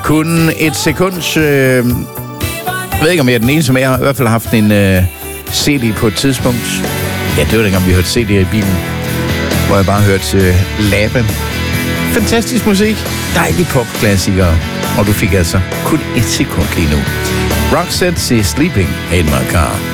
Kun et sekund. Jeg ved ikke, om jeg er den ene, som jeg har i hvert fald haft en CD på et tidspunkt. Ja, det var dengang, vi hørte CD'er i bilen. Hvor jeg bare hørte Laban. Fantastisk musik. Dejlig popklassikere. Og du fik altså kun et sekund lige nu. Roxette siger Sleeping in My Car.